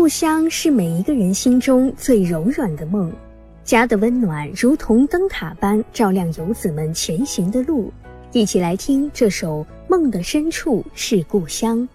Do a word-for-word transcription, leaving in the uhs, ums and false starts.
故乡是每一个人心中最柔软的梦，家的温暖如同灯塔般照亮游子们前行的路。一起来听这首《梦的深处是故乡》。